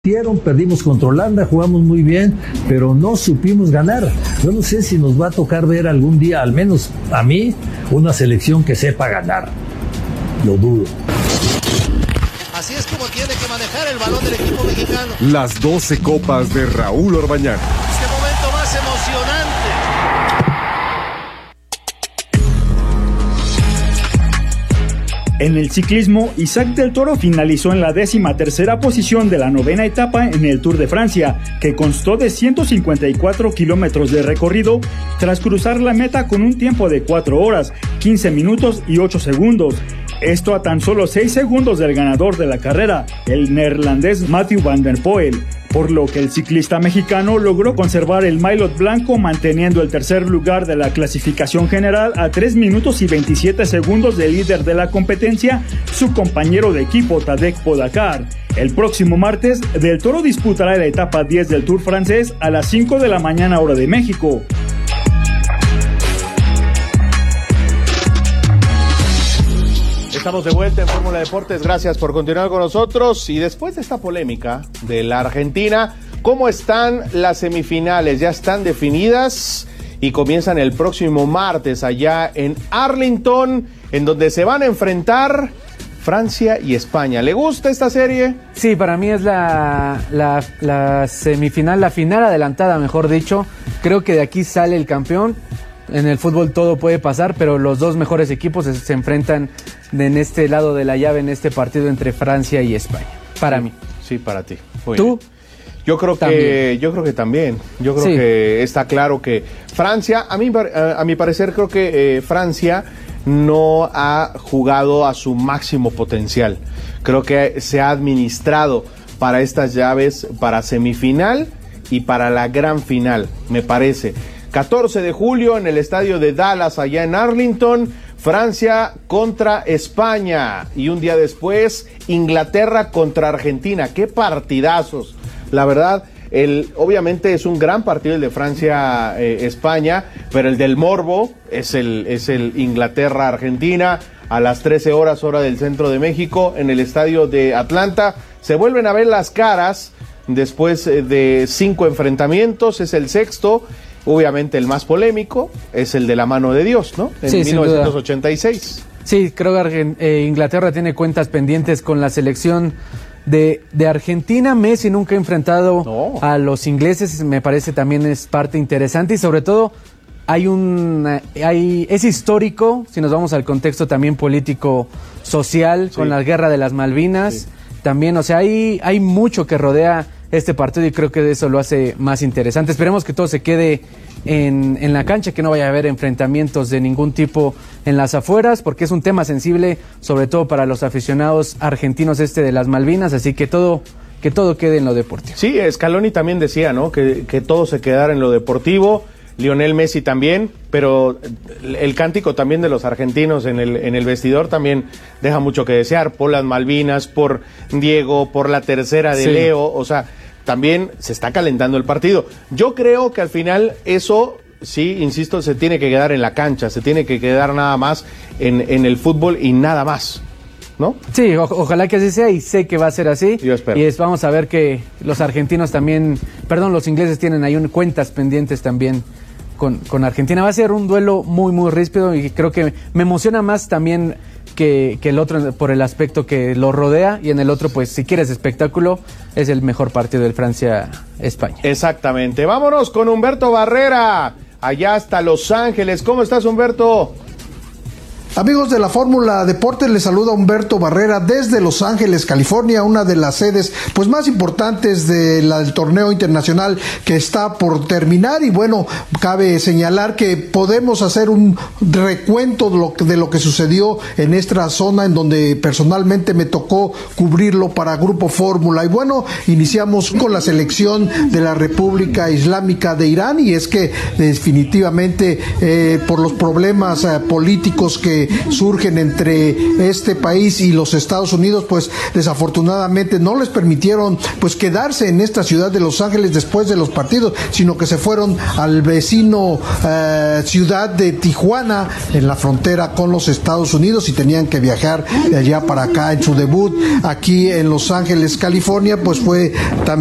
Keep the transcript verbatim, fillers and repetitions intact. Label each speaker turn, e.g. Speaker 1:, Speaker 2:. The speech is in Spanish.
Speaker 1: Perdimos contra Holanda, jugamos muy bien, pero no supimos ganar. Yo no sé si nos va a tocar ver algún día, al menos a mí, una selección que sepa ganar. Lo dudo.
Speaker 2: Así es como tiene que manejar el balón del equipo mexicano.
Speaker 3: Las doce copas de Raúl Orbañanos.
Speaker 2: Este momento más emocionante.
Speaker 4: En el ciclismo, Isaac del Toro finalizó en la décima tercera posición de la novena etapa en el Tour de Francia, que constó de ciento cincuenta y cuatro kilómetros de recorrido, tras cruzar la meta con un tiempo de cuatro horas, quince minutos y ocho segundos. Esto a tan solo seis segundos del ganador de la carrera, el neerlandés Mathieu van der Poel, por lo que el ciclista mexicano logró conservar el maillot blanco, manteniendo el tercer lugar de la clasificación general a tres minutos y veintisiete segundos del líder de la competencia, su compañero de equipo Tadej Pogačar. El próximo martes, Del Toro disputará la etapa diez del Tour francés a las cinco de la mañana hora de México.
Speaker 5: Estamos de vuelta en Fórmula Deportes, gracias por continuar con nosotros. Y después de esta polémica de la Argentina, ¿cómo están las semifinales? Ya están definidas y comienzan el próximo martes allá en Arlington, en donde se van a enfrentar Francia y España. ¿Le gusta esta serie?
Speaker 6: Sí, para mí es la, la, la semifinal, la final adelantada, mejor dicho. Creo que de aquí sale el campeón. En el fútbol todo puede pasar, pero los dos mejores equipos se, se enfrentan en este lado de la llave, en este partido entre Francia y España. Para
Speaker 5: sí,
Speaker 6: mí.
Speaker 5: Sí, para ti. Muy
Speaker 6: ¿Tú?
Speaker 5: Bien. Yo creo
Speaker 6: también.
Speaker 5: que yo creo que también. Yo creo sí. que está claro que Francia, a mí a, a mi parecer creo que eh, Francia no ha jugado a su máximo potencial. Creo que se ha administrado para estas llaves, para semifinal y para la gran final, me parece. catorce de julio en el estadio de Dallas, allá en Arlington, Francia contra España. Y un día después, Inglaterra contra Argentina. ¡Qué partidazos! La verdad, el, obviamente es un gran partido el de Francia-España, eh, pero el del morbo es el, es el Inglaterra-Argentina a las trece horas, hora del centro de México, en el estadio de Atlanta. Se vuelven a ver las caras después de cinco enfrentamientos, es el sexto. Obviamente el más polémico es el de la mano de Dios, ¿no? En
Speaker 6: sí,
Speaker 5: mil novecientos ochenta y seis.
Speaker 6: Sí, creo que Argen- eh, Inglaterra tiene cuentas pendientes con la selección de, de Argentina. Messi nunca ha enfrentado no. a los ingleses, me parece también es parte interesante y sobre todo hay un, hay, es histórico, si nos vamos al contexto también político, social, sí. con la guerra de las Malvinas, sí. también, o sea, hay, hay mucho que rodea este partido y creo que eso lo hace más interesante. Esperemos que todo se quede en, en la cancha, que no vaya a haber enfrentamientos de ningún tipo en las afueras, porque es un tema sensible, sobre todo para los aficionados argentinos este de las Malvinas, así que todo, que todo quede en lo deportivo.
Speaker 5: Sí, Scaloni también decía, ¿no? Que, que todo se quedara en lo deportivo, Lionel Messi también, pero el cántico también de los argentinos en el, en el vestidor también deja mucho que desear, por las Malvinas, por Diego, por la tercera de sí. Leo, o sea, también se está calentando el partido. Yo creo que al final eso, sí, insisto, se tiene que quedar en la cancha, se tiene que quedar nada más en, en el fútbol y nada más, ¿no?
Speaker 6: Sí, o- ojalá que así sea y sé que va a ser así.
Speaker 5: Yo espero.
Speaker 6: Y es, vamos a ver que los argentinos también, perdón, los ingleses tienen ahí un, cuentas pendientes también con, con Argentina. Va a ser un duelo muy, muy ríspido y creo que me emociona más también que, que el otro por el aspecto que lo rodea y en el otro, pues, si quieres espectáculo, es el mejor partido del Francia-España.
Speaker 5: Exactamente. Vámonos con Humberto Barrera, allá hasta Los Ángeles. ¿Cómo estás, Humberto?
Speaker 7: Amigos de la Fórmula Deportes, les saluda Humberto Barrera desde Los Ángeles, California, una de las sedes pues más importantes de la, del torneo internacional que está por terminar. Y bueno, cabe señalar que podemos hacer un recuento de lo, de lo que sucedió en esta zona en donde personalmente me tocó cubrirlo para Grupo Fórmula. Y bueno, iniciamos con la selección de la República Islámica de Irán, y es que definitivamente eh, por los problemas eh, políticos que surgen entre este país y los Estados Unidos, pues desafortunadamente no les permitieron pues quedarse en esta ciudad de Los Ángeles después de los partidos, sino que se fueron al vecino eh, ciudad de Tijuana, en la frontera con los Estados Unidos, y tenían que viajar de allá para acá. En su debut aquí en Los Ángeles, California, pues fue también